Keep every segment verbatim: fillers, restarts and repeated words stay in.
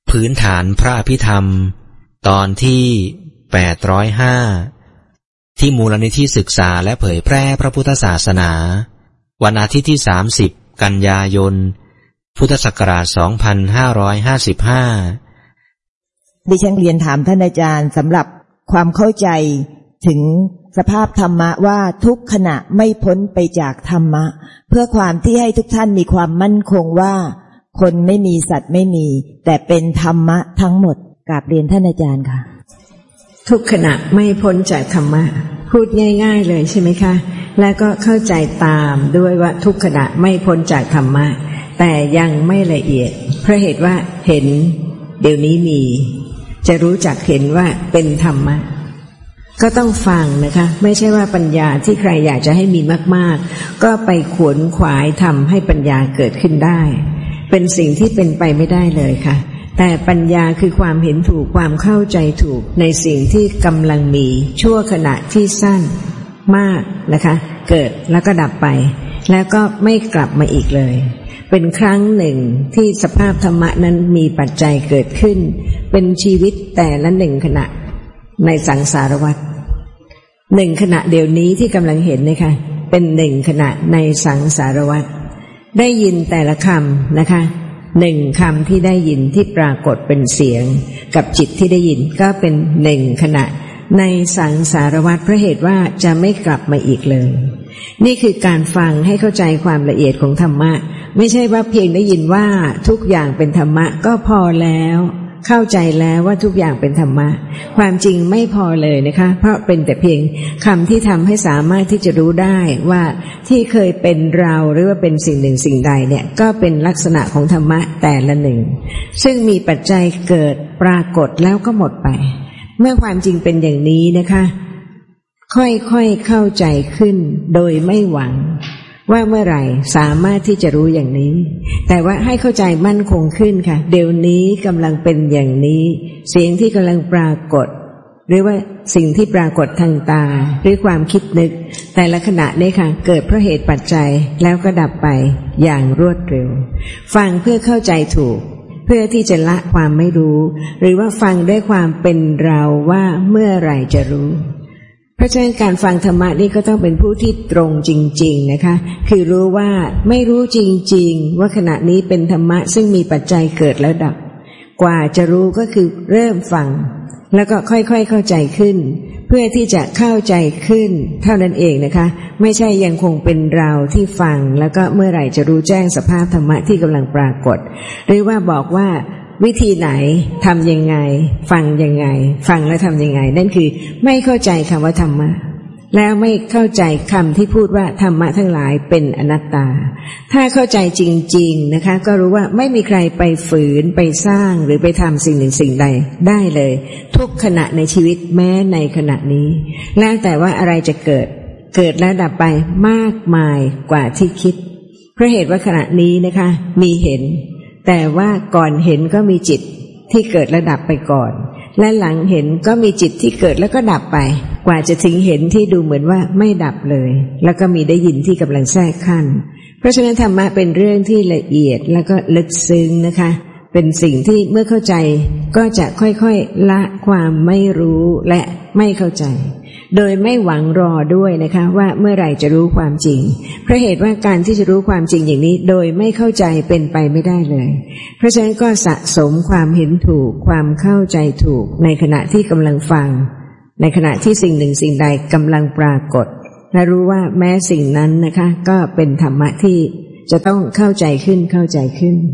พื้นฐานพระอภิธรรมตอนที่แปดร้อยห้าที่มูลนิธิศึกษาและเผยแพร่พระพุทธศาสนาวันอาทิตย์ที่สามสิบกันยายนพุทธศักราชสองพันห้าร้อยห้าสิบห้าดิฉันเรียนถามท่านอาจารย์สำหรับความเข้าใจถึงสภาพธรรมะว่าทุกขณะไม่พ้นไปจากธรรมะเพื่อความที่ให้ทุกท่านมีความมั่นคงว่าคนไม่มีสัตว์ไม่มีแต่เป็นธรรมะทั้งหมดกราบเรียนท่านอาจารย์ค่ะทุกขณะไม่พ้นจากธรรมะพูดง่ายๆเลยใช่ไหมคะแล้วก็เข้าใจตามด้วยว่าทุกขณะไม่พ้นจากธรรมะแต่ยังไม่ละเอียดเพราะเหตุว่าเห็นเดี๋ยวนี้มีจะรู้จักเห็นว่าเป็นธรรมะก็ต้องฟังนะคะไม่ใช่ว่าปัญญาที่ใครอยากจะให้มีมากๆก็ไปขวนขวายทำให้ปัญญาเกิดขึ้นได้เป็นสิ่งที่เป็นไปไม่ได้เลยค่ะแต่ปัญญาคือความเห็นถูกความเข้าใจถูกในสิ่งที่กำลังมีชั่วขณะที่สั้นมากนะคะเกิดแล้วก็ดับไปแล้วก็ไม่กลับมาอีกเลยเป็นครั้งหนึ่งที่สภาพธรรมะนั้นมีปัจจัยเกิดขึ้นเป็นชีวิตแต่ละหนึ่งขณะในสังสารวัฏหนึ่งขณะเดี๋ยวนี้ที่กำลังเห็นนะคะเป็นหนึ่งขณะในสังสารวัฏได้ยินแต่ละคำนะคะหนึ่งคำที่ได้ยินที่ปรากฏเป็นเสียงกับจิตที่ได้ยินก็เป็นหนึ่งขณะในสังสารวัฏเพราะเหตุว่าจะไม่กลับมาอีกเลยนี่คือการฟังให้เข้าใจความละเอียดของธรรมะไม่ใช่ว่าเพียงได้ยินว่าทุกอย่างเป็นธรรมะก็พอแล้วเข้าใจแล้วว่าทุกอย่างเป็นธรรมะความจริงไม่พอเลยนะคะเพราะเป็นแต่เพียงคำที่ทำให้สามารถที่จะรู้ได้ว่าที่เคยเป็นเราหรือว่าเป็นสิ่งหนึ่งสิ่งใดเนี่ยก็เป็นลักษณะของธรรมะแต่ละหนึ่งซึ่งมีปัจจัยเกิดปรากฏแล้วก็หมดไปเมื่อความจริงเป็นอย่างนี้นะคะค่อยๆเข้าใจขึ้นโดยไม่หวังว่าเมื่อไหร่สามารถที่จะรู้อย่างนี้แต่ว่าให้เข้าใจมั่นคงขึ้นค่ะเดี๋ยวนี้กำลังเป็นอย่างนี้เสียงที่กำลังปรากฏหรือว่าสิ่งที่ปรากฏทางตาหรือความคิดนึกแต่ละขณะนี้ค่ะเกิดเพราะเหตุปัจจัยแล้วก็ดับไปอย่างรวดเร็วฟังเพื่อเข้าใจถูกเพื่อที่จะละความไม่รู้หรือว่าฟังด้วยความเป็นเราว่าเมื่อไหร่จะรู้เพราะฉะนั้นการฟังธรรมะนี่ก็ต้องเป็นผู้ที่ตรงจริงๆนะคะคือรู้ว่าไม่รู้จริงๆว่าขณะนี้เป็นธรรมะซึ่งมีปัจจัยเกิดแล้วดับกว่าจะรู้ก็คือเริ่มฟังแล้วก็ค่อยๆเข้าใจขึ้นเพื่อที่จะเข้าใจขึ้นเท่านั้นเองนะคะไม่ใช่ยังคงเป็นเราที่ฟังแล้วก็เมื่อไหร่จะรู้แจ้งสภาพธรรมะที่กำลังปรากฏหรือว่าบอกว่าวิธีไหนทำยังไงฟังยังไงฟังแล้วทำยังไงนั่นคือไม่เข้าใจคำว่าธรรมะแล้วไม่เข้าใจคำที่พูดว่าธรรมะทั้งหลายเป็นอนัตตาถ้าเข้าใจจริงๆนะคะก็รู้ว่าไม่มีใครไปฝืนไปสร้างหรือไปทำสิ่งหนึ่งสิ่งใดได้เลยทุกขณะในชีวิตแม้ในขณะนี้แล้วแต่ว่าอะไรจะเกิดเกิดแล้วดับไปมากมายกว่าที่คิดเพราะเหตุว่าขณะนี้นะคะมีเห็นแต่ว่าก่อนเห็นก็มีจิตที่เกิดและดับไปก่อนและหลังเห็นก็มีจิตที่เกิดแล้วก็ดับไปกว่าจะถึงเห็นที่ดูเหมือนว่าไม่ดับเลยแล้วก็มีได้ยินที่กำลังแทรกขั้นเพราะฉะนั้นธรรมะเป็นเรื่องที่ละเอียดแล้วก็ลึกซึ้งนะคะเป็นสิ่งที่เมื่อเข้าใจก็จะค่อยๆละความไม่รู้และไม่เข้าใจโดยไม่หวังรอด้วยนะคะว่าเมื่อไหร่จะรู้ความจริงเพราะเหตุว่าการที่จะรู้ความจริงอย่างนี้โดยไม่เข้าใจเป็นไปไม่ได้เลยเพราะฉะนั้นก็สะสมความเห็นถูกความเข้าใจถูกในขณะที่กำลังฟังในขณะที่สิ่งหนึ่งสิ่งใดกำลังปรากฏและรู้ว่าแม้สิ่งนั้นนะคะก็เป็นธรรมะที่จะต้องเข้าใจขึ้นเข้าใจขึ้น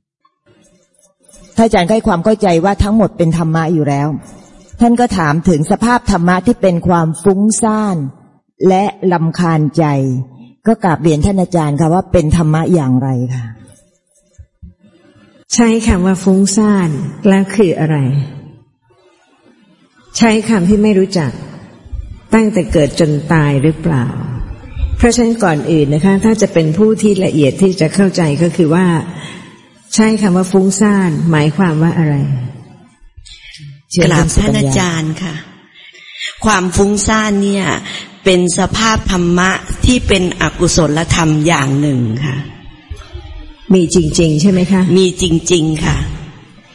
ท่านอาจารย์ให้ความเข้าใจว่าทั้งหมดเป็นธรรมะอยู่แล้วท่านก็ถามถึงสภาพธรรมะที่เป็นความฟุ้งซ่านและรำคาญใจก็กราบเรียนท่านอาจารย์ค่ะว่าเป็นธรรมะอย่างไรค่ะใช้คำว่าฟุ้งซ่านแล้วคืออะไรใช้คำที่ไม่รู้จักตั้งแต่เกิดจนตายหรือเปล่าเพราะฉะนั้นก่อนอื่นนะคะถ้าจะเป็นผู้ที่ละเอียดที่จะเข้าใจก็คือว่าใช้คำว่าฟุ้งซ่านหมายความว่าอะไรกราบท่านอาจารย์ค่ะความฟุ้งซ่านเนี่ยเป็นสภาพธรรมะที่เป็นอกุศลธรรมอย่างหนึ่งค่ะมีจริงๆใช่ไหมคะมีจริงๆค่ะ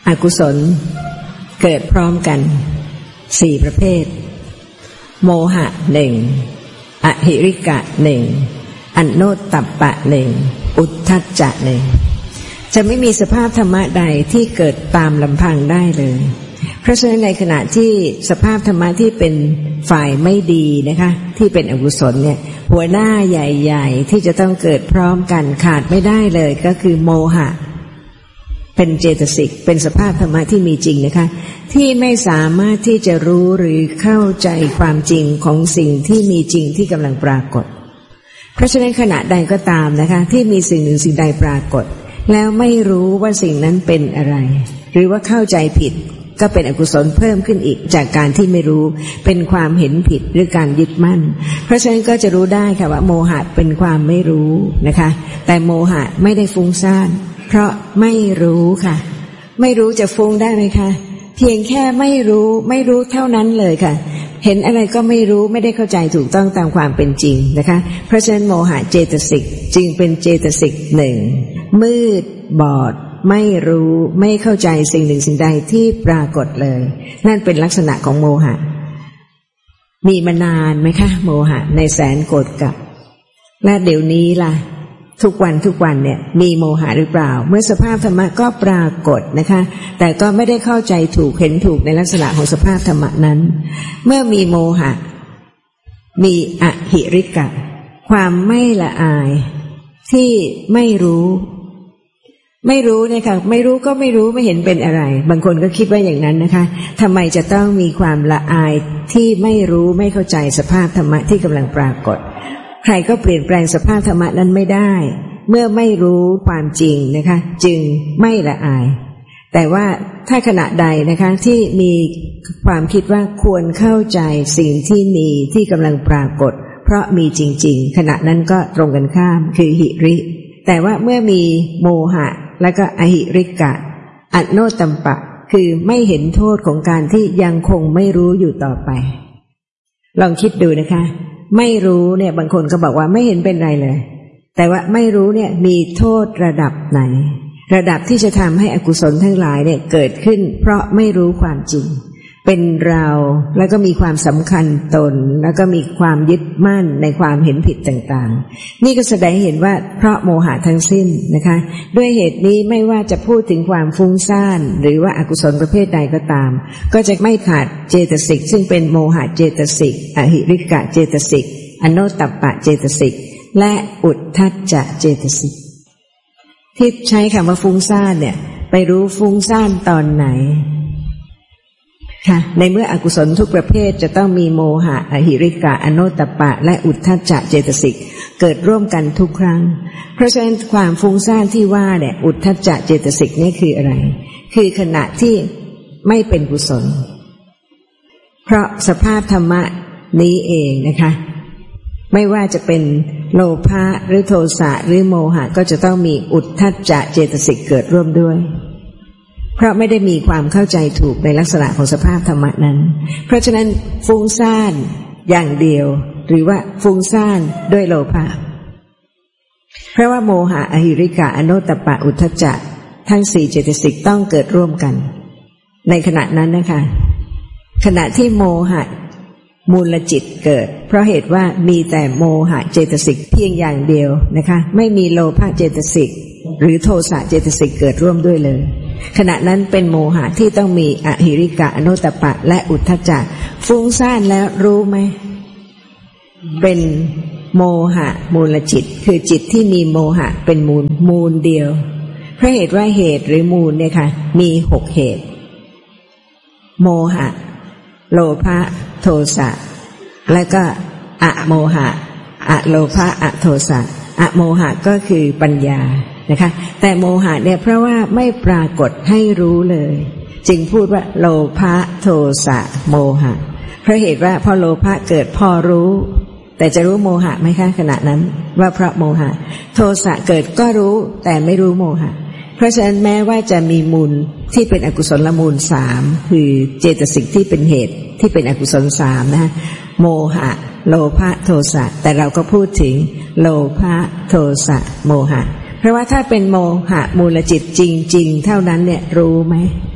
อกุศลเกิดพร้อมกันสี่ประเภทโมหะหนึ่งอหิริกะหนึ่งอโนตตัปปะหนึ่งอุทธัจจะหนึ่งจะไม่มีสภาพธรรมะใดที่เกิดตามลำพังได้เลยเพราะฉะนั้นในขณะที่สภาพธรรมะที่เป็นฝ่ายไม่ดีนะคะที่เป็นอกุศลเนี่ยหัวหน้าใหญ่ๆที่จะต้องเกิดพร้อมกันขาดไม่ได้เลยก็คือโมหะเป็นเจตสิกเป็นสภาพธรรมะที่มีจริงนะคะที่ไม่สามารถที่จะรู้หรือเข้าใจความจริงของสิ่งที่มีจริงที่กำลังปรากฏเพราะฉะนั้นขณะใดก็ตามนะคะที่มีสิ่งหนึ่งสิ่งใดปรากฏแล้วไม่รู้ว่าสิ่งนั้นเป็นอะไรหรือว่าเข้าใจผิดก็เป็นอกุศลเพิ่มขึ้นอีกจากการที่ไม่รู้เป็นความเห็นผิดหรือการยึดมั่นเพราะฉะนั้นก็จะรู้ได้ค่ะว่าโมหะเป็นความไม่รู้นะคะแต่โมหะไม่ได้ฟุ้งซ่านเพราะไม่รู้ค่ะไม่รู้จะฟุ้งได้ไหมคะเพียงแค่ไม่รู้ไม่รู้เท่านั้นเลยค่ะเห็นอะไรก็ไม่รู้ไม่ได้เข้าใจถูกต้องตามความเป็นจริงนะคะเพราะฉะนั้นโมหะเจตสิกจึงเป็นเจตสิกหนึ่งมืดบอดไม่รู้ไม่เข้าใจสิ่งหนึ่งสิ่งใดที่ปรากฏเลยนั่นเป็นลักษณะของโมหะมีมานานไหมคะโมหะในแสนโกฏกับและเดี๋ยวนี้ล่ะทุกวันทุกวันเนี่ยมีโมหะหรือเปล่าเมื่อสภาพธรรมะก็ปรากฏนะคะแต่ก็ไม่ได้เข้าใจถูกเห็นถูกในลักษณะของสภาพธรรมะนั้นเมื่อมีโมหะมีอหิริกะความไม่ละอายที่ไม่รู้ไม่รู้เนี่ยค่ะไม่รู้ก็ไม่รู้ไม่เห็นเป็นอะไรบางคนก็คิดว่าอย่างนั้นนะคะทำไมจะต้องมีความละอายที่ไม่รู้ไม่เข้าใจสภาพธรรมะที่กำลังปรากฏใครก็เปลี่ยนแปลงสภาพธรรมะนั้นไม่ได้เมื่อไม่รู้ความจริงนะคะจึงไม่ละอายแต่ว่าถ้าขณะใดนะคะที่มีความคิดว่าควรเข้าใจสิ่งที่มีที่กำลังปรากฏเพราะมีจริงๆขณะนั้นก็ตรงกันข้ามคือหิริแต่ว่าเมื่อมีโมหะแล้วก็อหิริกะอโนตตัมปะคือไม่เห็นโทษของการที่ยังคงไม่รู้อยู่ต่อไปลองคิดดูนะคะไม่รู้เนี่ยบางคนก็บอกว่าไม่เห็นเป็นไรเลยแต่ว่าไม่รู้เนี่ยมีโทษระดับไหนระดับที่จะทำให้อกุศลทั้งหลายเนี่ยเกิดขึ้นเพราะไม่รู้ความจริงเป็นเราแล้วก็มีความสำคัญตนแล้วก็มีความยึดมั่นในความเห็นผิดต่างๆนี่ก็แสดงให้เห็นว่าเพราะโมหะทั้งสิ้นนะคะด้วยเหตุนี้ไม่ว่าจะพูดถึงความฟุ้งซ่านหรือว่าอกุศลประเภทใดก็ตามก็จะไม่ขาดเจตสิกซึ่งเป็นโมหะเจตสิกอหิริกะเจตสิกอโนตตัปปะเจตสิกและอุทธัจจะเจตสิกที่ใช้คำว่าฟุ้งซ่านเนี่ยไปรู้ฟุ้งซ่านตอนไหนค่ะในเมื่ออกุศลทุกประเภทจะต้องมีโมหะอหิริกะอโนตตัปปะและอุทธัจจะเจตสิกเกิดร่วมกันทุกครั้งเพราะฉะนั้นความฟุ้งซ่านที่ว่าเนี่ยอุทธัจจะเจตสิกนี่คืออะไรคือขณะที่ไม่เป็นกุศลเพราะสภาพธรรมะนี้เองนะคะไม่ว่าจะเป็นโลภะหรือโทสะหรือโมหะก็จะต้องมีอุทธัจจะเจตสิกเกิดร่วมด้วยเพราะไม่ได้มีความเข้าใจถูกในลักษณะของสภาพธรรมะนั้นเพราะฉะนั้นฟุ้งซ่านอย่างเดียวหรือว่าฟุ้งซ่านด้วยโลภะเพราะว่าโมหะอหิริกะอโนตตัปปะอุทธัจจะทั้งสี่เจตสิกต้องเกิดร่วมกันในขณะนั้นนะคะขณะที่โมหะมูลจิตเกิดเพราะเหตุว่ามีแต่โมหะเจตสิกเพียงอย่างเดียวนะคะไม่มีโลภะเจตสิกหรือโทสะเจตสิกเกิดร่วมด้วยเลยขณะนั้นเป็นโมหะที่ต้องมีอหิริกะอโนตตัปปะและอุทธัจจะฟุ้งซ่านแล้วรู้ไหมเป็นโมหะมูลจิตคือจิตที่มีโมหะเป็นมูลมูลเดียวเพราะเหตุว่าเหตุหรือมูลเนี่ยค่ะมีหกเหตุโมหะโลภะโทสะและก็อโมหะอโลภะอโทสะอโมหะก็คือปัญญานะคะแต่โมหะเนี่ยเพราะว่าไม่ปรากฏให้รู้เลยจึงพูดว่าโลภะโทสะโมหะเพราะเหตุว่าพอโลภะเกิดพอรู้แต่จะรู้โมหะไหมคะขณะนั้นว่าเพราะโมหะโทสะเกิดก็รู้แต่ไม่รู้โมหะเพราะฉะนั้นแม้ว่าจะมีมูลที่เป็นอกุศลมูลสามคือเจตสิกที่เป็นเหตุที่เป็นอกุศลสามนะโมหะโลภะโทสะแต่เราก็พูดถึงโลภะโทสะโมหะเพราะว่าถ้าเป็นโมหะมูลจิตจริงๆเท่านั้นเนี่ยรู้ไหม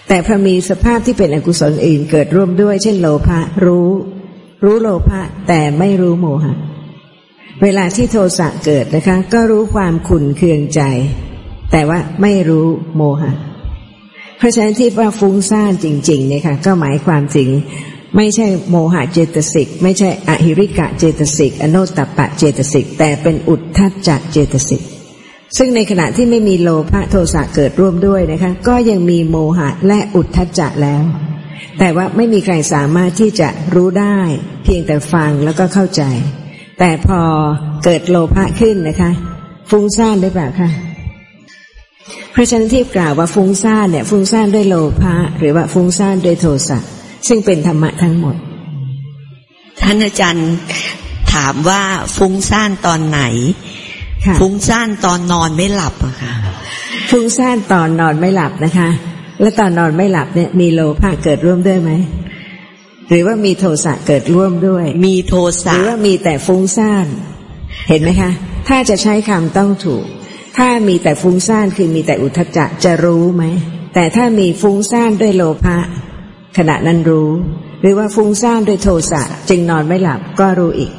แต่พอมีสภาพที่เป็นอกุศลอื่นเกิดร่วมด้วยเช่นโลภะรู้รู้โลภะแต่ไม่รู้โมหะเวลาที่โทสะเกิดนะคะก็รู้ความขุ่นเคืองใจแต่ว่าไม่รู้โมหะเพราะฉะนั้นที่ว่าฟุ้งซ่านจริงๆเนี่ยค่ะก็หมายความถึงไม่ใช่โมหะเจตสิกไม่ใช่อหิริกะเจตสิกอโนตตัปปะเจตสิกแต่เป็นอุทธัจจะเจตสิกซึ่งในขณะที่ไม่มีโลภะโทสะเกิดร่วมด้วยนะคะก็ยังมีโมหะและอุทธัจจะแล้วแต่ว่าไม่มีใครสามารถที่จะรู้ได้เพียงแต่ฟังแล้วก็เข้าใจแต่พอเกิดโลภะขึ้นนะคะฟุ้งซ่านได้เปล่าคะเพราะฉะนั้นที่กล่าวว่าฟุ้งซ่านเนี่ยฟุ้งซ่านด้วยโลภะหรือว่าฟุ้งซ่านด้วยโทสะซึ่งเป็นธรรมะทั้งหมดท่านอาจารย์ถามว่าฟุ้งซ่านตอนไหนฟุ้งซ่านตอนนอนไม่หลับอะค่ะฟุ้งซ่านตอนนอนไม่หลับนะคะแล้วตอนนอนไม่หลับเนี่ยมีโลภะเกิดร่วมด้วยไหมหรือว่ามีโทสะเกิดร่วมด้วยมีโทสะหรือว่ามีแต่ฟุ้งซ่านเห็นไหมคะถ้าจะใช้คำต้องถูกถ้ามีแต่ฟุ้งซ่านคือมีแต่อุทธัจจะจะรู้ไหมแต่ถ้ามีฟุ้งซ่านด้วยโลภะขณะนั้นรู้หรือว่าฟุ้งซ่านด้วยโทสะจึงนอนไม่หลับก็รู้อีก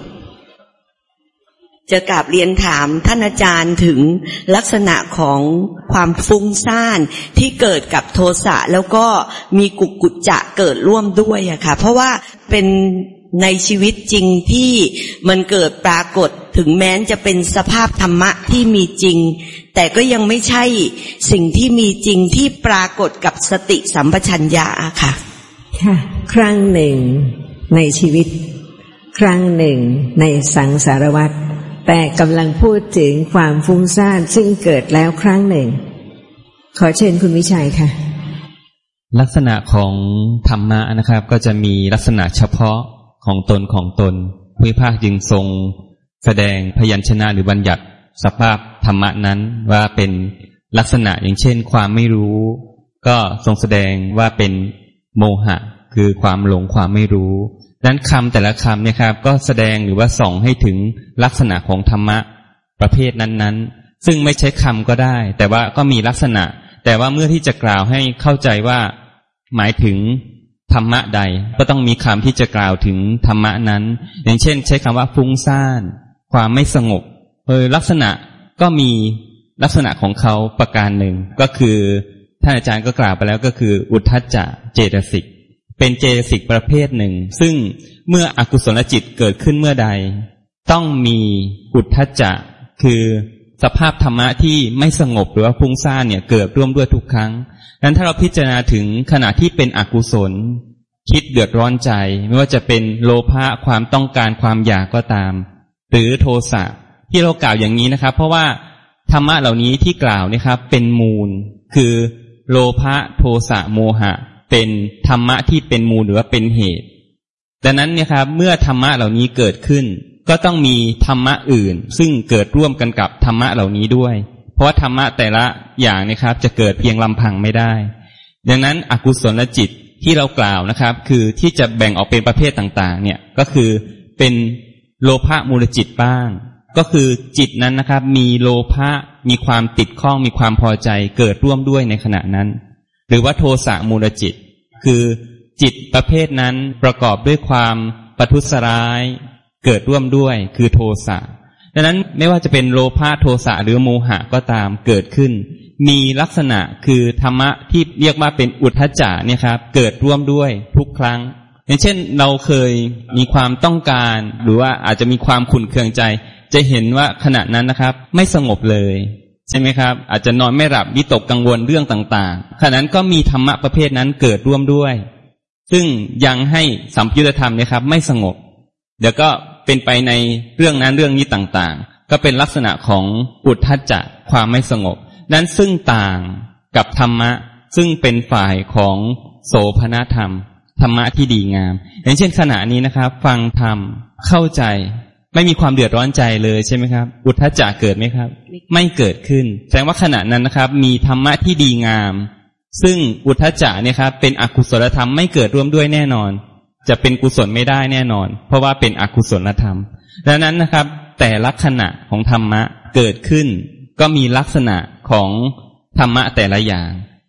จะกราบเรียนถามท่านอาจารย์ถึงลักษณะของความฟุ้งซ่านที่เกิดกับโทสะแล้วก็มีกุกกุจจะเกิดร่วมด้วยอะค่ะเพราะว่าเป็นในชีวิตจริงที่มันเกิดปรากฏถึงแม้จะเป็นสภาพธรรมะที่มีจริงแต่ก็ยังไม่ใช่สิ่งที่มีจริงที่ปรากฏกับสติสัมปชัญญะอะค่ะค่ะครั้งหนึ่งในชีวิตครั้งหนึ่งในสังสารวัฏแต่กำลังพูดถึงความฟุ้งซ่านซึ่งเกิดแล้วครั้งหนึ่งขอเชิญคุณวิชัยค่ะลักษณะของธรรมะนะครับก็จะมีลักษณะเฉพาะของตนของตนวิภาคจึงทรงแสดงพยัญชนะหรือบัญญัติสภาพธรรมะนั้นว่าเป็นลักษณะอย่างเช่นความไม่รู้ก็ทรงแสดงว่าเป็นโมหะคือความหลงความไม่รู้นั้นคำแต่ละคำเนี่ยครับก็แสดงหรือว่าส่องให้ถึงลักษณะของธรรมะประเภทนั้นๆซึ่งไม่ใช่คำก็ได้แต่ว่าก็มีลักษณะแต่ว่าเมื่อที่จะกล่าวให้เข้าใจว่าหมายถึงธรรมะใดก็ต้องมีคำที่จะกล่าวถึงธรรมะนั้นอย่างเช่นใช้คำว่าฟุ้งซ่านความไม่สงบเออลักษณะก็มีลักษณะของเขาประการหนึ่งก็คือท่านอาจารย์ก็กล่าวไปแล้วก็คืออุทธัจจะเจตสิกเป็นเจตสิกประเภทหนึ่งซึ่งเมื่ออกุศลจิตเกิดขึ้นเมื่อใดต้องมีอุทธัจจะคือสภาพธรรมะที่ไม่สงบหรือว่าฟุ้งซ่านเนี่ยเกิดร่วมด้วยทุกครั้งนั้นถ้าเราพิจารณาถึงขณะที่เป็นอกุศลคิดเดือดร้อนใจไม่ว่าจะเป็นโลภะความต้องการความอยากก็ตามหรือโทสะที่เรากล่าวอย่างนี้นะครับเพราะว่าธรรมะเหล่านี้ที่กล่าวนี่ครับเป็นมูลคือโลภะโทสะโมหะเป็นธรรมะที่เป็นมูลหรือว่าเป็นเหตุดังนั้นเนี่ยครับเมื่อธรรมะเหล่านี้เกิดขึ้นก็ต้องมีธรรมะอื่นซึ่งเกิดร่วมกันกับธรรมะเหล่านี้ด้วยเพราะว่าธรรมะแต่ละอย่างนะครับจะเกิดเพียงลำพังไม่ได้ดังนั้นอกุศลจิตที่เรากล่าวนะครับคือที่จะแบ่งออกเป็นประเภทต่างๆเนี่ยก็คือเป็นโลภะมูลจิตบ้างก็คือจิตนั้นนะครับมีโลภะมีความติดข้องมีความพอใจเกิดร่วมด้วยในขณะนั้นหรือว่าโทสะมูลจิตคือจิตประเภทนั้นประกอบด้วยความประทุษร้ายเกิดร่วมด้วยคือโทสะดังนั้นไม่ว่าจะเป็นโลภะโทสะหรือโมหะก็ตามเกิดขึ้นมีลักษณะคือธรรมะที่เรียกว่าเป็นอุทธัจจะเนี่ยครับเกิดร่วมด้วยทุกครั้งอย่างเช่นเราเคยมีความต้องการหรือว่าอาจจะมีความขุ่นเคืองใจจะเห็นว่าขณะนั้นนะครับไม่สงบเลยใช่ไหมครับอาจจะนอนไม่หลับวิตกกังวลเรื่องต่างๆขณะนั้นก็มีธรรมะประเภทนั้นเกิดร่วมด้วยซึ่งยังให้สัมปยุตธรรมเนี่ยครับไม่สงบเดี๋ยวก็เป็นไปในเรื่องนั้นเรื่องนี้ต่างๆก็เป็นลักษณะของอุทธัจจะความไม่สงบนั้นซึ่งต่างกับธรรมะซึ่งเป็นฝ่ายของโสภณธรรมธรรมะที่ดีงามอย่างเช่นขณะนี้นะครับฟังธรรมเข้าใจไม่มีความเดือดร้อนใจเลยใช่ไหมครับอุทธัจจะเกิดไหมครับไม่เกิดขึ้นแสดงว่าขณะนั้นนะครับมีธรรมะที่ดีงามซึ่งอุทธัจจะเนี่ยครับเป็นอกุศลธรรมไม่เกิดร่วมด้วยแน่นอนจะเป็นกุศลไม่ได้แน่นอนเพราะว่าเป็นอกุศลธรรมดังนั้นนะครับแต่ละขณะของธรรมะเกิดขึ้นก็มีลักษณะของธรรมะแต่ละอย่าง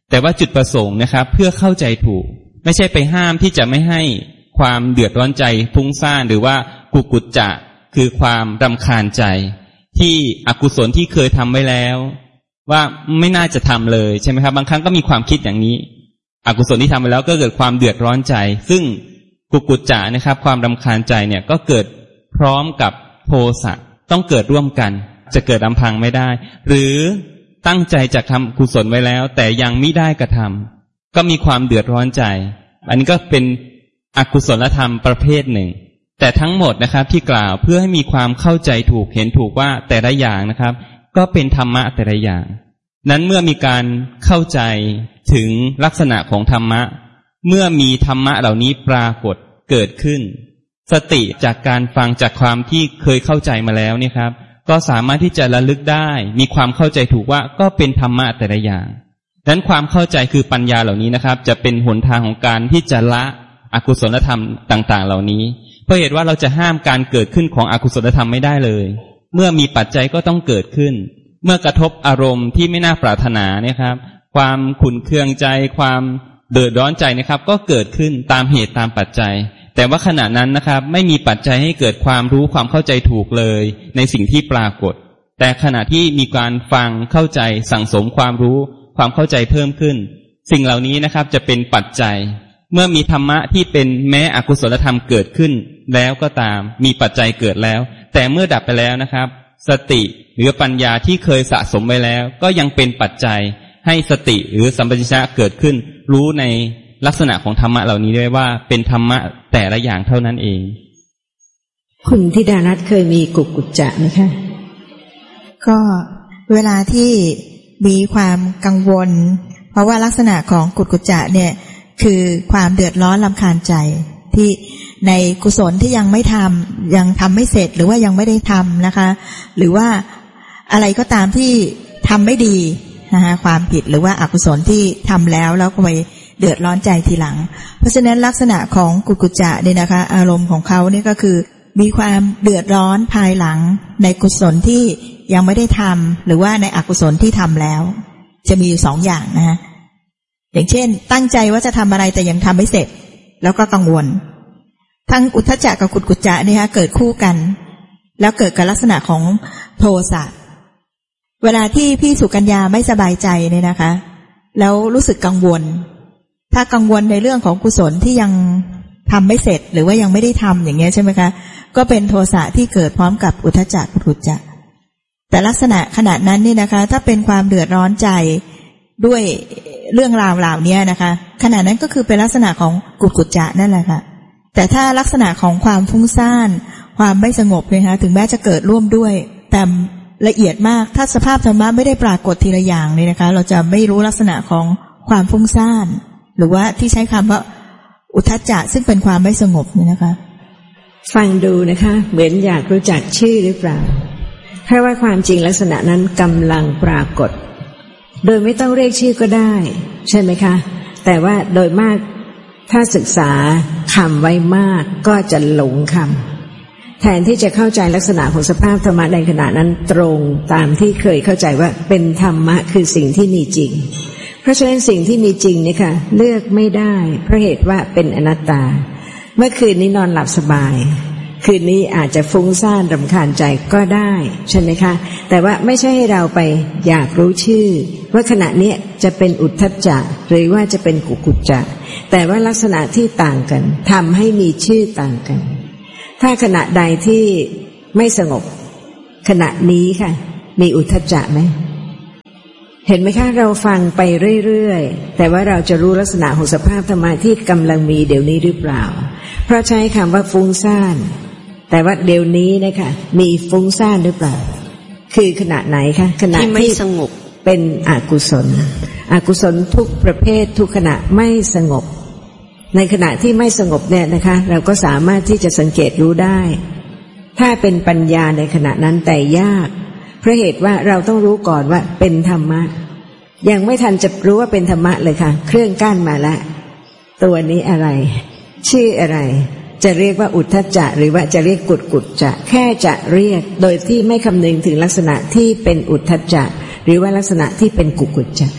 แต่ว่าจุดประสงค์นะครับเพื่อเข้าใจถูกไม่ใช่ไปห้ามที่จะไม่ให้ความเดือดร้อนใจฟุ้งซ่านหรือว่ากุกุจจะคือความรำคาญใจที่อกุศลที่เคยทำไว้แล้วว่าไม่น่าจะทำเลยใช่ไหมครับบางครั้งก็มีความคิดอย่างนี้อกุศลที่ทำไปแล้วก็เกิดความเดือดร้อนใจซึ่งกุกุจจะนะครับความรำคาญใจเนี่ยก็เกิดพร้อมกับโทสะต้องเกิดร่วมกันจะเกิดลำพังไม่ได้หรือตั้งใจจะทำกุศลไว้แล้วแต่ยังไม่ได้กระทำก็มีความเดือดร้อนใจอันนี้ก็เป็นอกุศลธรรมประเภทหนึ่งแต่ทั้งหมดนะครับที่กล่าวเพื่อให้มีความเข้าใจถูกเห็นถูกว่าแต่ละอย่างนะครับก็เป็นธรรมะแต่ละอย่างนั้นเมื่อมีการเข้าใจถึงลักษณะของธรรมะเมื่อมีธรรมะเหล่านี้ปรากฏเกิดขึ้นสติจากการฟังจากความที่เคยเข้าใจมาแล้วเนี่ยครับก็สามารถที่จะระลึกได้มีความเข้าใจถูกว่าก็เป็นธรรมะแต่ละอย่างดังนั้นความเข้าใจคือปัญญาเหล่านี้นะครับจะเป็นหนทางของการที่จะละอกุศลธรรมต่างๆเหล่านี้เพราะเหตุว่าเราจะห้ามการเกิดขึ้นของอกุศลธรรมไม่ได้เลยเมื่อมีปัจจัยก็ต้องเกิดขึ้นเมื่อกระทบอารมณ์ที่ไม่น่าปรารถนาเนี่ยครับความขุ่นเคืองใจความเดือดร้อนใจนะครับก็เกิดขึ้นตามเหตุตามปัจจัยแต่ว่าขณะนั้นนะครับไม่มีปัจจัยให้เกิดความรู้ความเข้าใจถูกเลยในสิ่งที่ปรากฏแต่ขณะที่มีการฟังเข้าใจสั่งสมความรู้ความเข้าใจเพิ่มขึ้นสิ่งเหล่านี้นะครับจะเป็นปัจจัยเมื่อมีธรรมะที่เป็นแม้อกุศลธรรมเกิดขึ้นแล้วก็ตามมีปัจจัยเกิดแล้วแต่เมื่อดับไปแล้วนะครับสติหรือปัญญาที่เคยสะสมไว้แล้วก็ยังเป็นปัจจัยให้สติหรือสัมปชัญญะเกิดขึ้นรู้ในลักษณะของธรรมะเหล่านี้ด้วยว่าเป็นธรรมะแต่ละอย่างเท่านั้นเองคุณธิดารัตน์เคยมีกุกุจจะไหมคะก็เวลาที่มีความกังวลเพราะว่าลักษณะของกุกุจจะเนี่ยคือความเดือดร้อนรำคาญใจที่ในกุศลที่ยังไม่ทำยังทำไม่เสร็จหรือว่ายังไม่ได้ทำนะคะหรือว่าอะไรก็ตามที่ทำไม่ดีนะคะความผิดหรือว่าอกุศลที่ทำแล้วแล้วก็ไปเดือดร้อนใจทีหลังเพราะฉะนั้นลักษณะของกุกุจจะเนี่ยนะคะอารมณ์ของเขาเนี่ยก็คือมีความเดือดร้อนภายหลังในกุศลที่ยังไม่ได้ทำหรือว่าในอกุศลที่ทำแล้วจะมีอยู่สองอย่างนะคะอย่างเช่นตั้งใจว่าจะทำอะไรแต่ยังทำไม่เสร็จแล้วก็กังวลทั้งอุทธัจจะกับกุกุจจะเนี่ยเกิดคู่กันแล้วเกิดกับลักษณะของโทสะเวลาที่พี่สุกัญญาไม่สบายใจเนี่ยนะคะแล้วรู้สึกกังวลถ้ากังวลในเรื่องของกุศลที่ยังทำไม่เสร็จหรือว่ายังไม่ได้ทำอย่างเงี้ยใช่ไหมคะก็เป็นโทสะที่เกิดพร้อมกับอุทธัจจะกุกุจจะแต่ลักษณะขณะนั้นนี่นะคะถ้าเป็นความเดือดร้อนใจด้วยเรื่องราวเหล่านี้นะคะขณะนั้นก็คือเป็นลักษณะของกุกุจจะนั่นแหละค่ะแต่ถ้าลักษณะของความฟุ้งซ่านความไม่สงบเลยค่ะถึงแม้จะเกิดร่วมด้วยแต่ละเอียดมากถ้าสภาพธรรมะไม่ได้ปรากฏทีละอย่างเลยนะคะเราจะไม่รู้ลักษณะของความฟุ้งซ่านหรือว่าที่ใช้คำว่าอุทธัจจะซึ่งเป็นความไม่สงบนี่นะคะฟังดูนะคะเหมือนอยากรู้จักชื่อหรือเปล่าเพราะว่าความจริงลักษณะนั้นกำลังปรากฏโดยไม่ต้องเรียกชื่อก็ได้ใช่ไหมคะแต่ว่าโดยมากถ้าศึกษาคำไว้มากก็จะหลงคำแทนที่จะเข้าใจลักษณะของสภาพธรรมะในขณะนั้นตรงตามที่เคยเข้าใจว่าเป็นธรรมะคือสิ่งที่มีจริงเพราะฉะนั้นสิ่งที่มีจริงเนี่ยค่ะเลือกไม่ได้เพราะเหตุว่าเป็นอนัตตาเมื่อคืนนี้นอนหลับสบายคืนนี้อาจจะฟุ้งซ่านรำคาญใจก็ได้ใช่ไหมคะแต่ว่าไม่ใช่ให้เราไปอยากรู้ชื่อว่าขณะนี้จะเป็นอุทธัจจะหรือว่าจะเป็นกุกุจจะแต่ว่าลักษณะที่ต่างกันทำให้มีชื่อต่างกันถ้าขณะใดที่ไม่สงบขณะนี้ค่ะมีอุทธัจจะไหมเห็นไหมคะเราฟังไปเรื่อยๆแต่ว่าเราจะรู้ลักษณะของสภาพธรรมะที่กำลังมีเดี๋ยวนี้หรือเปล่าเพราะใช้คำว่าฟุ้งซ่านแต่ว่าเดี๋ยวนี้นะคะมีฟุ้งซ่านหรือเปล่าคือขณะไหนคะขณะที่ไม่สงบเป็นอกุศลอกุศลทุกประเภททุกขณะไม่สงบในขณะที่ไม่สงบเนี่ยนะคะเราก็สามารถที่จะสังเกตรู้ได้ถ้าเป็นปัญญาในขณะนั้นแต่ยากเพราะเหตุว่าเราต้องรู้ก่อนว่าเป็นธรรมะยังไม่ทันจะรู้ว่าเป็นธรรมะเลยค่ะเครื่องกั้นมาแล้วตัวนี้อะไรชื่ออะไรจะเรียกว่าอุทธัจจะหรือว่าจะเรียกกุดกุจจะแค่จะเรียกโดยที่ไม่คำนึงถึงลักษณะที่เป็นอุทธัจจะหรือว่าลักษณะที่เป็นกุกุจจะ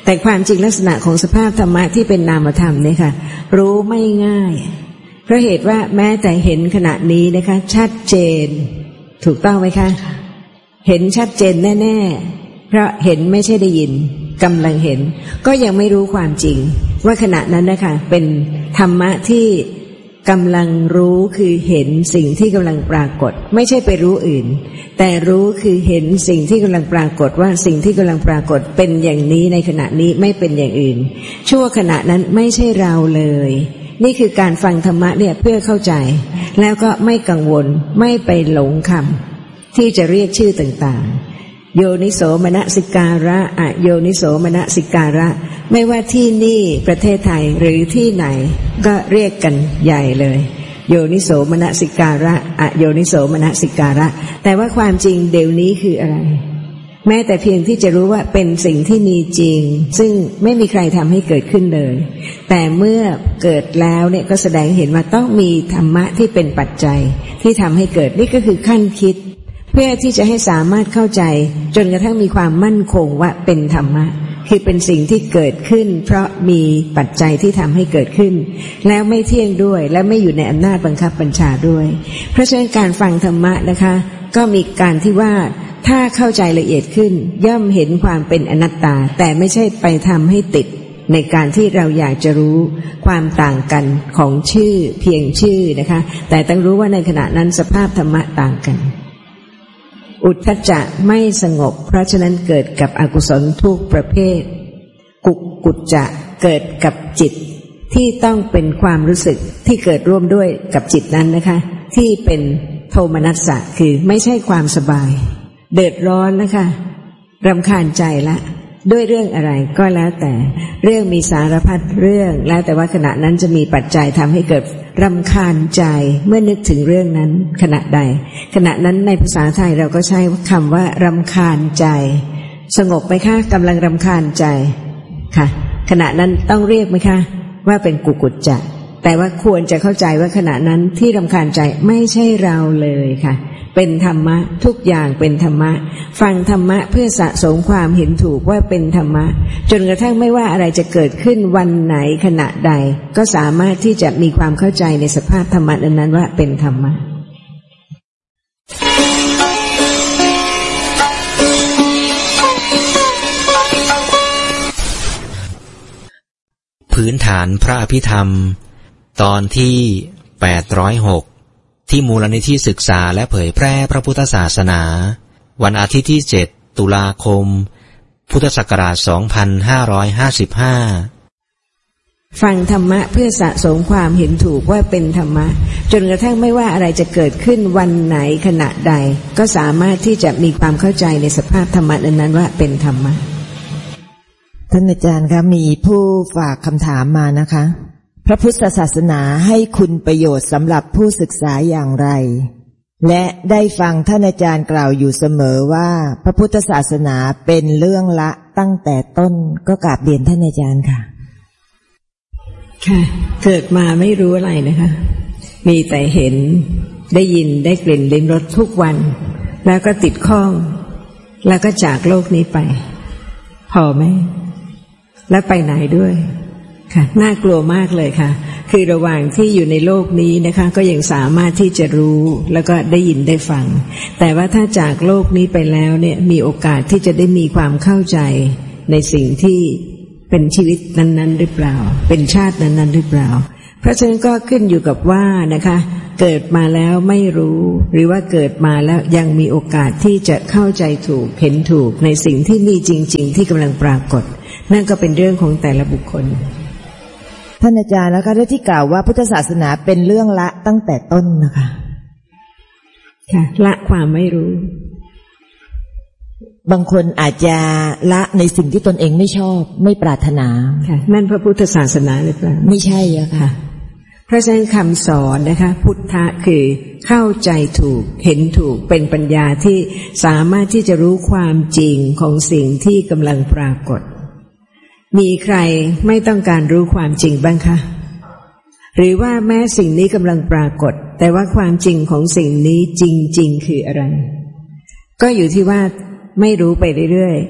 แต่ความจริงลักษณะของสภาพธรรมะที่เป็นนามธรรมเนี่ยค่ะรู้ไม่ง่ายเพราะเหตุว่าแม้แต่เห็นขณะนี้นะคะชัดเจนถูกต้องไหมคะเห็นชัดเจนแน่ๆเพราะเห็นไม่ใช่ได้ยินกำลังเห็นก็ยังไม่รู้ความจริงว่าขณะนั้นนะคะเป็นธรรมะที่กำลังรู้คือเห็นสิ่งที่กำลังปรากฏไม่ใช่ไปรู้อื่นแต่รู้คือเห็นสิ่งที่กำลังปรากฏว่าสิ่งที่กำลังปรากฏเป็นอย่างนี้ในขณะนี้ไม่เป็นอย่างอื่นชั่วขณะนั้นไม่ใช่เราเลยนี่คือการฟังธรรมะเนี่ยเพื่อเข้าใจแล้วก็ไม่กังวลไม่ไปหลงคำที่จะเรียกชื่อต่างๆโยนิโสมนสิการะอโยนิโสมนสิการะไม่ว่าที่นี่ประเทศไทยหรือที่ไหนก็เรียกกันใหญ่เลยโยนิโสมนสิการะอโยนิโสมนสิการะแต่ว่าความจริงเดี๋ยวนี้คืออะไรแม้แต่เพียงที่จะรู้ว่าเป็นสิ่งที่มีจริงซึ่งไม่มีใครทำให้เกิดขึ้นเลยแต่เมื่อเกิดแล้วเนี่ยก็แสดงเห็นว่าต้องมีธรรมะที่เป็นปัจจัยที่ทำให้เกิดนี่ก็คือขั้นคิดเพื่อที่จะให้สามารถเข้าใจจนกระทั่งมีความมั่นคงว่าเป็นธรรมะคือเป็นสิ่งที่เกิดขึ้นเพราะมีปัจจัยที่ทำให้เกิดขึ้นแล้วไม่เที่ยงด้วยและไม่อยู่ในอำนาจบังคับบัญชาด้วยเพราะฉะนั้นการฟังธรรมะนะคะก็มีการที่ว่าถ้าเข้าใจละเอียดขึ้นย่อมเห็นความเป็นอนัตตาแต่ไม่ใช่ไปทำให้ติดในการที่เราอยากจะรู้ความต่างกันของชื่อเพียงชื่อนะคะแต่ต้องรู้ว่าในขณะนั้นสภาพธรรมะต่างกันอุทธัจจะไม่สงบเพราะฉะนั้นเกิดกับอกุศลทุกประเภทกุกกุจจะเกิดกับจิตที่ต้องเป็นความรู้สึกที่เกิดร่วมด้วยกับจิตนั้นนะคะที่เป็นโทมนัสสะคือไม่ใช่ความสบายเดือดร้อนนะคะรำคาญใจละด้วยเรื่องอะไรก็แล้วแต่เรื่องมีสารพัดเรื่องแล้วแต่ว่าขณะนั้นจะมีปัจจัยทำให้เกิดรำคาญใจเมื่อนึกถึงเรื่องนั้นขณะใดขณะนั้นในภาษาไทยเราก็ใช้คำว่ารำคาญใจสงบไหมคะกำลังรำคาญใจค่ะขณะนั้นต้องเรียกไหมคะว่าเป็นกุกุจจะแต่ว่าควรจะเข้าใจว่าขณะนั้นที่รำคาญใจไม่ใช่เราเลยค่ะเป็นธรรมะทุกอย่างเป็นธรรมะฟังธรรมะเพื่อสะสมความเห็นถูกว่าเป็นธรรมะจนกระทั่งไม่ว่าอะไรจะเกิดขึ้นวันไหนขณะใดก็สามารถที่จะมีความเข้าใจในสภาพธรรมะนั้นว่าเป็นธรรมะพื้นฐานพระอภิธรรมตอนที่แปดร้อยหกที่มูลนิธิศึกษาและเผยแพร่พระพุทธศาสนาวันอาทิตย์ที่เจ็ดตุลาคมพุทธศักราชสองพันห้าร้อยห้าสิบห้าฟังธรรมะเพื่อสะสมความเห็นถูกว่าเป็นธรรมะจนกระทั่งไม่ว่าอะไรจะเกิดขึ้นวันไหนขณะใดก็สามารถที่จะมีความเข้าใจในสภาพธรรมะนั้นว่าเป็นธรรมะท่านอาจารย์คะมีผู้ฝากคำถามมานะคะพระพุทธศาสนาให้คุณประโยชน์สำหรับผู้ศึกษาอย่างไรและได้ฟังท่านอาจารย์กล่าวอยู่เสมอว่าพระพุทธศาสนาเป็นเรื่องละตั้งแต่ต้นก็กราบเรียนท่านอาจารย์ค่ะค่ะเกิดมาไม่รู้อะไรนะคะมีแต่เห็นได้ยินได้กลิ่นลิ้มรสทุกวันแล้วก็ติดข้องแล้วก็จากโลกนี้ไปพอไหมและไปไหนด้วยค่ะน่ากลัวมากเลยค่ะคือระหว่างที่อยู่ในโลกนี้นะคะก็ยังสามารถที่จะรู้แล้วก็ได้ยินได้ฟังแต่ว่าถ้าจากโลกนี้ไปแล้วเนี่ยมีโอกาสที่จะได้มีความเข้าใจในสิ่งที่เป็นชีวิตนั้นๆหรือเปล่าเป็นชาตินั้นๆหรือเปล่าเพราะฉะนั้นก็ขึ้นอยู่กับว่านะคะเกิดมาแล้วไม่รู้หรือว่าเกิดมาแล้วยังมีโอกาสที่จะเข้าใจถูกเห็นถูกในสิ่งที่มีจริงๆที่กำลังปรากฏนั่นก็เป็นเรื่องของแต่ละบุคคลท่านอาจารย์แล้วก็ได้ที่กล่าวว่าพุทธศาสนาเป็นเรื่องละตั้งแต่ต้นนะคะค่ะละความไม่รู้บางคนอาจจะละในสิ่งที่ตนเองไม่ชอบไม่ปรารถนาค่ะนั่นพระพุทธศาสนาหรือเปล่าไม่ใช่อะค่ะเพราะฉะนั้นคำสอนนะคะพุทธะคือเข้าใจถูกเห็นถูกเป็นปัญญาที่สามารถที่จะรู้ความจริงของสิ่งที่กำลังปรากฏมีใครไม่ต้องการรู้ความจริงบ้างคะหรือว่าแม้สิ่งนี้กำลังปรากฏแต่ว่าความจริงของสิ่งนี้จริงๆคืออะไรก็อยู่ที่ว่าไม่รู้ไปเรื่อยๆ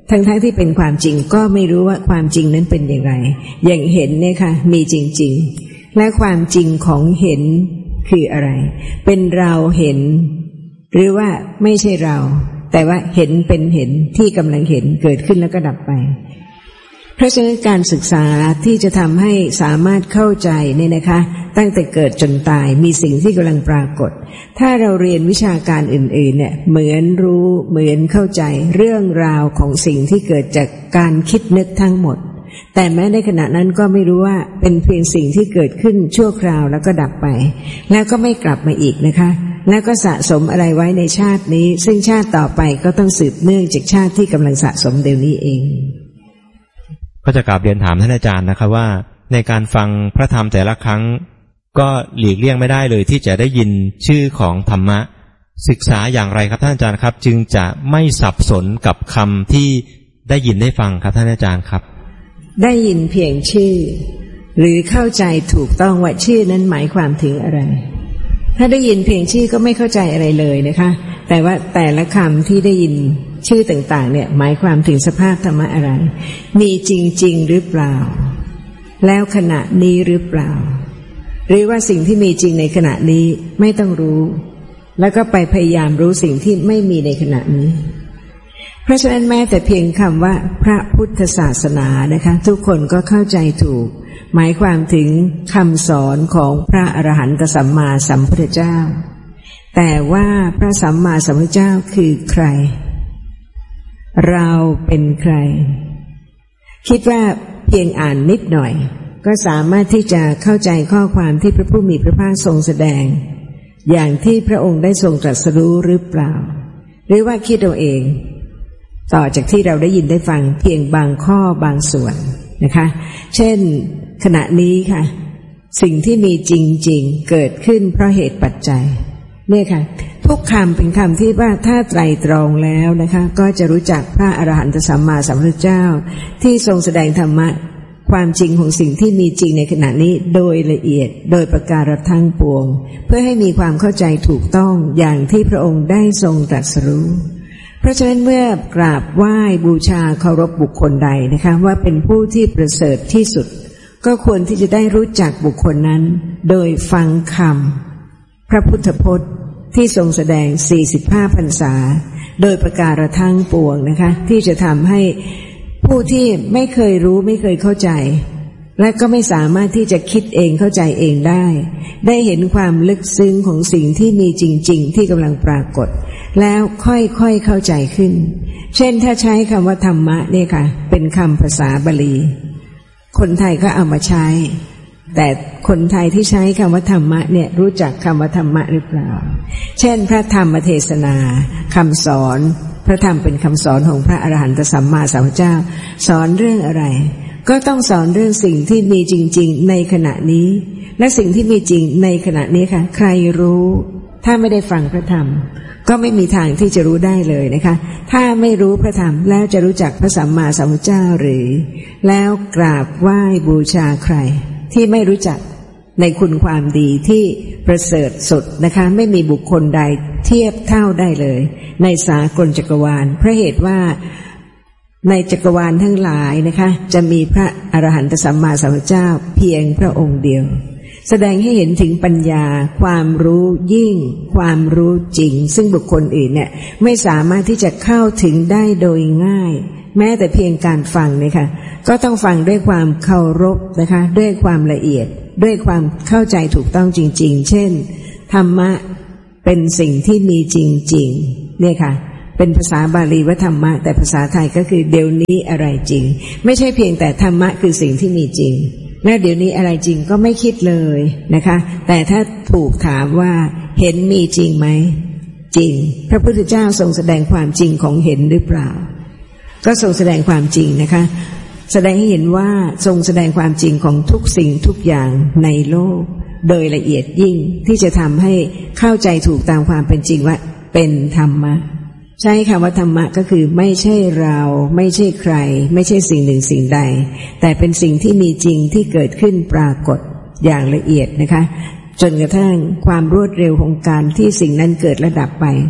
ทั้งๆที่เป็นความจริงก็ไม่รู้ว่าความจริงนั้นเป็นอย่างไรอย่างเห็นเนี่ยค่ะมีจริงๆและความจริงของเห็นคืออะไรเป็นเราเห็นหรือว่าไม่ใช่เราแต่ว่าเห็นเป็นเห็นที่กำลังเห็นเกิดขึ้นแล้วก็ดับไปเพราะฉะนั้นการศึกษาที่จะทำให้สามารถเข้าใจเนี่ยนะคะตั้งแต่เกิดจนตายมีสิ่งที่กำลังปรากฏถ้าเราเรียนวิชาการอื่นๆเนี่ยเหมือนรู้เหมือนเข้าใจเรื่องราวของสิ่งที่เกิดจากการคิดนึกทั้งหมดแต่แม้ในขณะนั้นก็ไม่รู้ว่าเป็นเพียงสิ่งที่เกิดขึ้นชั่วคราวแล้วก็ดับไปแล้วก็ไม่กลับมาอีกนะคะแล้วก็สะสมอะไรไว้ในชาตินี้ซึ่งชาติต่อไปก็ต้องสืบเนื่องจากชาติที่กำลังสะสมเดี๋ยวนี้เองก็จะกราบเรียนถามท่านอาจารย์นะครับว่าในการฟังพระธรรมแต่ละครั้งก็หลีกเลี่ยงไม่ได้เลยที่จะได้ยินชื่อของธรรมะศึกษาอย่างไรครับท่านอาจารย์ครับจึงจะไม่สับสนกับคำที่ได้ยินได้ฟังครับท่านอาจารย์ครับได้ยินเพียงชื่อหรือเข้าใจถูกต้องว่าชื่อนั้นหมายความถึงอะไรถ้าได้ยินเพียงชื่อก็ไม่เข้าใจอะไรเลยนะคะแต่ว่าแต่ละคำที่ได้ยินชื่อต่างๆเนี่ยหมายความถึงสภาพธรรมะอะไรมีจริงๆหรือเปล่าแล้วขณะนี้หรือเปล่าหรือว่าสิ่งที่มีจริงในขณะนี้ไม่ต้องรู้แล้วก็ไปพยายามรู้สิ่งที่ไม่มีในขณะนี้เพราะฉะนั้นแม้แต่เพียงคำว่าพระพุทธศาสนานะคะทุกคนก็เข้าใจถูกหมายความถึงคำสอนของพระอรหันตสัมมาสัมพุทธเจ้าแต่ว่าพระสัมมาสัมพุทธเจ้าคือใครเราเป็นใครคิดว่าเพียงอ่านนิดหน่อยก็สามารถที่จะเข้าใจข้อความที่พระผู้มีพระภาคทรงแสดงอย่างที่พระองค์ได้ทรงตรัสรู้หรือเปล่าหรือว่าคิดเอาเองต่อจากที่เราได้ยินได้ฟังเพียงบางข้อบางส่วนนะคะเช่นขณะนี้ค่ะสิ่งที่มีจริงๆเกิดขึ้นเพราะเหตุปัจจัยเนี่ยค่ะทุกคำเป็นคำที่ว่าถ้าไตรตรองแล้วนะคะก็จะรู้จักพระอรหันตสัมมาสัมพุทธเจ้าที่ทรงแสดงธรรมะความจริงของสิ่งที่มีจริงในขณะนี้โดยละเอียดโดยประการทั้งปวงเพื่อให้มีความเข้าใจถูกต้องอย่างที่พระองค์ได้ทรงตรัสรู้เพราะฉะนั้นเมื่อกราบไหว้บูชาเคารพบุคคลใดนะคะว่าเป็นผู้ที่ประเสริฐที่สุดก็ควรที่จะได้รู้จักบุคคลนั้นโดยฟังคำพระพุทธพจน์ที่ทรงแสดงสี่สิบห้าพรรษาโดยประการทั้งปวงนะคะที่จะทำให้ผู้ที่ไม่เคยรู้ไม่เคยเข้าใจและก็ไม่สามารถที่จะคิดเองเข้าใจเองได้ได้เห็นความลึกซึ้งของสิ่งที่มีจริงๆที่กำลังปรากฏแล้วค่อยๆเข้าใจขึ้นเช่นถ้าใช้คำว่าธรรมะเนี่ยค่ะเป็นคำภาษาบาลีคนไทยก็เอามาใช้แต่คนไทยที่ใช้คำว่าธรรมะเนี่ยรู้จักคำว่าธรรมะหรือเปล่าเช่นพระธรรมเทศนาคำสอนพระธรรมเป็นคำสอนของพระอรหันตสัมมาสัมพุทธเจ้าสอนเรื่องอะไรก็ต้องสอนเรื่องสิ่งที่มีจริงๆในขณะนี้และสิ่งที่มีจริงในขณะนี้ค่ะใครรู้ถ้าไม่ได้ฟังพระธรรมก็ไม่มีทางที่จะรู้ได้เลยนะคะถ้าไม่รู้พระธรรมแล้วจะรู้จักพระสัมมาสัมพุทธเจ้าหรือแล้วกราบไหว้บูชาใครที่ไม่รู้จักในคุณความดีที่ประเสริฐสุดนะคะไม่มีบุคคลใดเทียบเท่าได้เลยในสากลจักรวาลเพราะเหตุว่าในจักรวาลทั้งหลายนะคะจะมีพระอรหันตสัมมาสัมพุทธเจ้าเพียงพระองค์เดียวแสดงให้เห็นถึงปัญญาความรู้ยิ่งความรู้จริงซึ่งบุคคลอื่นเนี่ยไม่สามารถที่จะเข้าถึงได้โดยง่ายแม้แต่เพียงการฟังเนี่ยค่ะก็ต้องฟังด้วยความเคารพนะคะด้วยความละเอียดด้วยความเข้าใจถูกต้องจริงๆเช่นธรรมะเป็นสิ่งที่มีจริงๆเนี่ยค่ะเป็นภาษาบาลีว่าธรรมะแต่ภาษาไทยก็คือเดี๋ยวนี้อะไรจริงไม่ใช่เพียงแต่ธรรมะคือสิ่งที่มีจริงและเดี๋ยวนี้อะไรจริงก็ไม่คิดเลยนะคะแต่ถ้าถูกถามว่าเห็นมีจริงไหมจริงพระพุทธเจ้าทรงแสดงความจริงของเห็นหรือเปล่าก็ทรงแสดงความจริงนะคะแสดงให้เห็นว่าทรงแสดงความจริงของทุกสิ่งทุกอย่างในโลกโดยละเอียดยิ่งที่จะทำให้เข้าใจถูกตามความเป็นจริงว่าเป็นธรรมะใช่คำว่าธรรมะก็คือไม่ใช่เราไม่ใช่ใครไม่ใช่สิ่งหนึ่งสิ่งใดแต่เป็นสิ่งที่มีจริงที่เกิดขึ้นปรากฏอย่างละเอียดนะคะจนกระทั่งความรวดเร็วของการที่สิ่งนั้นเกิดและดับไป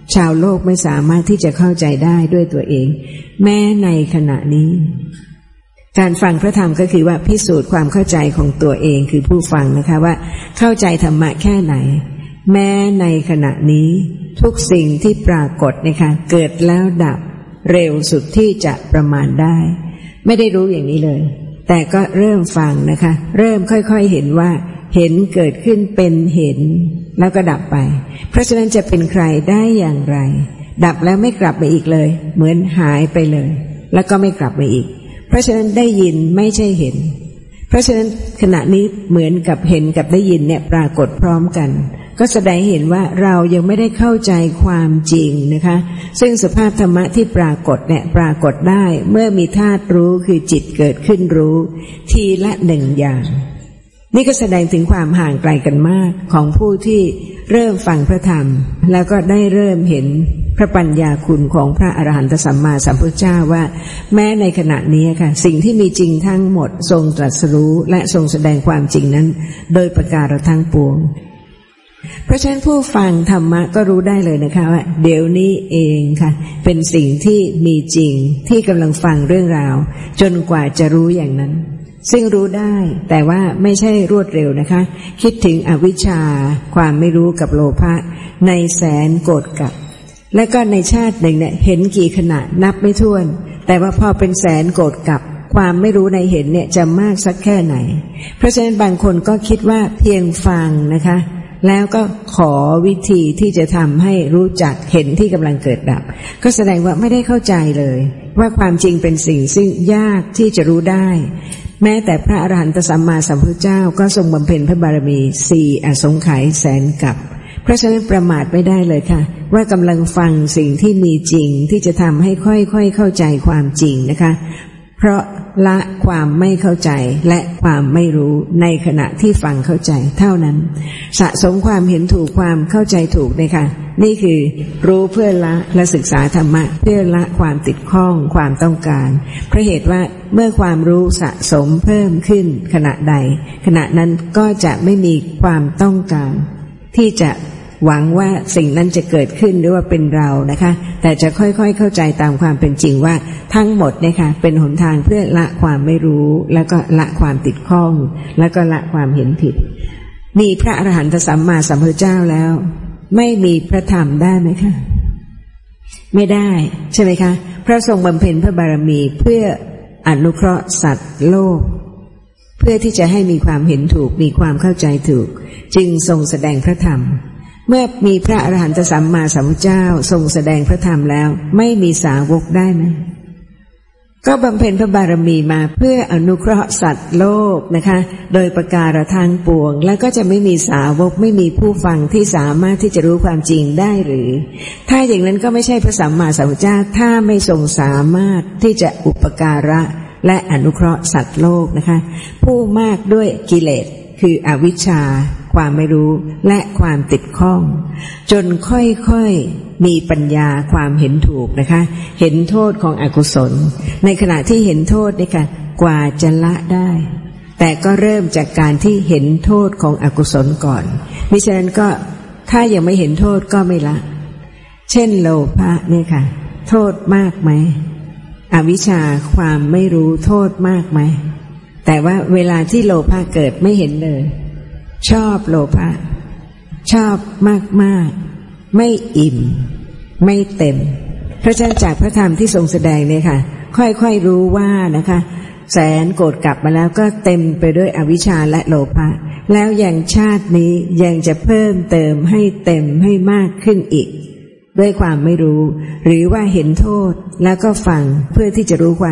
ชาวโลกไม่สามารถที่จะเข้าใจได้ด้วยตัวเองแม้ในขณะนี้การฟังพระธรรมก็คือว่าพิสูจน์ความเข้าใจของตัวเองคือผู้ฟังนะคะว่าเข้าใจธรรมะแค่ไหนแม้ในขณะนี้ทุกสิ่งที่ปรากฏนะคะเกิดแล้วดับเร็วสุดที่จะประมาณได้ไม่ได้รู้อย่างนี้เลยแต่ก็เริ่มฟังนะคะเริ่มค่อยๆเห็นว่าเห็นเกิดขึ้นเป็นเห็นแล้วก็ดับไปเพราะฉะนั้นจะเป็นใครได้อย่างไรดับแล้วไม่กลับมาอีกเลยเหมือนหายไปเลยแล้วก็ไม่กลับมาอีกเพราะฉะนั้นได้ยินไม่ใช่เห็นเพราะฉะนั้นขณะนี้เหมือนกับเห็นกับได้ยินเนี่ยปรากฏพร้อมกันก็แสดงเห็นว่าเรายังไม่ได้เข้าใจความจริงนะคะซึ่งสภาพธรรมะที่ปรากฏเนี่ยปรากฏได้เมื่อมีธาตุรู้คือจิตเกิดขึ้นรู้ทีละหนึ่งอย่างนี่ก็แสดงถึงความห่างไกลกันมากของผู้ที่เริ่มฟังพระธรรมแล้วก็ได้เริ่มเห็นพระปัญญาคุณของพระอรหันตสัมมาสัมพุทธเจ้าว่าแม้ในขณะนี้ค่ะสิ่งที่มีจริงทั้งหมดทรงตรัสรู้และทรงแสดงความจริงนั้นโดยประการทั้งปวงเพราะฉะนั้นผู้ฟังธรรมะก็รู้ได้เลยนะคะว่าเดี๋ยวนี้เองค่ะเป็นสิ่งที่มีจริงที่กำลังฟังเรื่องราวจนกว่าจะรู้อย่างนั้นซึ่งรู้ได้แต่ว่าไม่ใช่รวดเร็วนะคะคิดถึงอวิชชาความไม่รู้กับโลภะในแสนโกฏกับและก็ในชาติหนึ่งเนี่ยเห็นกี่ขณะนับไม่ถ้วนแต่ว่าพอเป็นแสนโกฏกับความไม่รู้ในเห็นเนี่ยจะมากสักแค่ไหนเพราะฉะนั้นบางคนก็คิดว่าเพียงฟังนะคะแล้วก็ขอวิธีที่จะทำให้รู้จักเห็นที่กำลังเกิดดับก็แสดงว่าไม่ได้เข้าใจเลยว่าความจริงเป็นสิ่งซึ่งยากที่จะรู้ได้แม้แต่พระอรหันตสัมมาสัมพุทธเจ้าก็ทรงบำเพ็ญพระบารมีสี่อสงไขยแสนกับเพราะฉะนั้นประมาทไม่ได้เลยค่ะว่ากำลังฟังสิ่งที่มีจริงที่จะทำให้ค่อยๆเข้าใจความจริงนะคะเพราะละความไม่เข้าใจและความไม่รู้ในขณะที่ฟังเข้าใจเท่านั้นสะสมความเห็นถูกความเข้าใจถูกเลยค่ะนี่คือรู้เพื่อละและศึกษาธรรมะเพื่อละความติดข้องความต้องการเพราะเหตุว่าเมื่อความรู้สะสมเพิ่มขึ้นขณะใดขณะนั้นก็จะไม่มีความต้องการที่จะหวังว่าสิ่งนั้นจะเกิดขึ้นหรือว่าเป็นเรานะคะแต่จะค่อยๆเข้าใจตามความเป็นจริงว่าทั้งหมดเนี่ยค่ะเป็นหนทางเพื่อละความไม่รู้แล้วก็ละความติดข้องแล้วก็ละความเห็นผิดมีพระอรหันตสัมมาสัมพุทธเจ้าแล้วไม่มีพระธรรมได้ไหมคะไม่ได้ใช่ไหมคะพระทรงบำเพ็ญพระบารมีเพื่ออนุเคราะห์สัตว์โลกเพื่อที่จะให้มีความเห็นถูกมีความเข้าใจถูกจึงทรงแสดงพระธรรมเมื่อมีพระอรหันตสัมมาสัมพุทธเจ้าทรงแสดงพระธรรมแล้วไม่มีสาวกได้ไหมก็บำเพ็ญพระบารมีมาเพื่ออนุเคราะห์สัตว์โลกนะคะโดยประการทางปวงแล้วก็จะไม่มีสาวกไม่มีผู้ฟังที่สามารถที่จะรู้ความจริงได้หรือถ้าอย่างนั้นก็ไม่ใช่พระสัมมาสัมพุทธเจ้าถ้าไม่ทรงสามารถที่จะอุปการะและอนุเคราะห์สัตว์โลกนะคะผู้มากด้วยกิเลสคืออวิชชาความไม่รู้และความติดข้องจนค่อยๆมีปัญญาความเห็นถูกนะคะเห็นโทษของอกุศลในขณะที่เห็นโทษนี่ค่ะกว่าจะละได้แต่ก็เริ่มจากการที่เห็นโทษของอกุศลก่อนมิฉะนั้นก็ถ้ายังไม่เห็นโทษก็ไม่ละเช่นโลภะเนี่ยค่ะโทษมากไหมอวิชชาความไม่รู้โทษมากไหมแต่ว่าเวลาที่โลภะเกิดไม่เห็นเลยชอบโลภะชอบมากๆไม่อิ่มไม่เต็มพระเจ้าจากพระธรรมที่ทรงแสดงเนี่ยค่ะค่อยๆรู้ว่านะคะแสนโกรธกลับมาแล้วก็เต็มไปด้วยอวิชชาและโลภะแล้วยังชาตินี้ยังจะเพิ่มเติมให้เต็มให้มากขึ้นอีกด้วยความไม่รู้หรือว่าเห็นโทษแล้วก็ฟังเพื่อที่จะรู้ความ